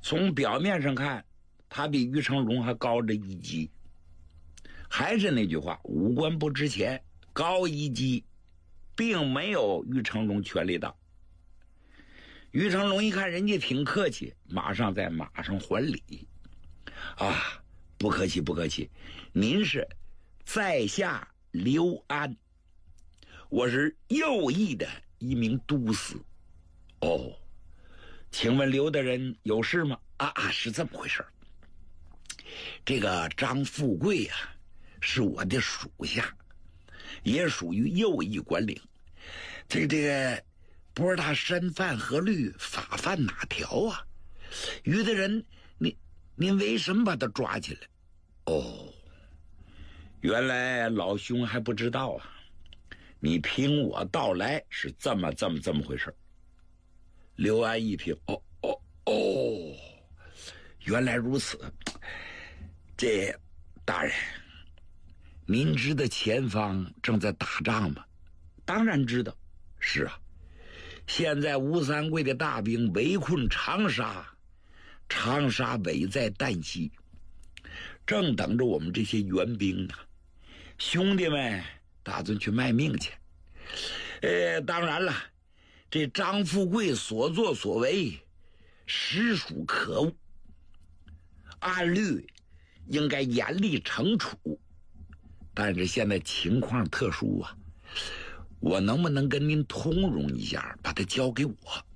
从表面上看，他比于成龙还高着一级。还是那句话，武官不值钱，高一级并没有于成龙权力大。于成龙一看人家挺客气，马上在马上还礼。啊，不客气不客气，您是在下刘安，我是右翼的一名都司。哦，请问刘大人有事吗？是这么回事。这个张富贵啊，是我的属下，也属于右翼管领。这个不知他身犯何律，法犯哪条啊？于大人，您为什么把他抓起来？哦，原来老兄还不知道啊。你听我道来是这么回事。刘安一听，原来如此。这大人，您知道前方正在打仗吗？当然知道。是啊，现在吴三桂的大兵围困长沙，长沙危在旦夕，正等着我们这些援兵呢。兄弟们打算去卖命去。当然了，这张富贵所作所为实属可恶，按律应该严厉惩处。但是现在情况特殊啊，我能不能跟您通融一下，把他交给我？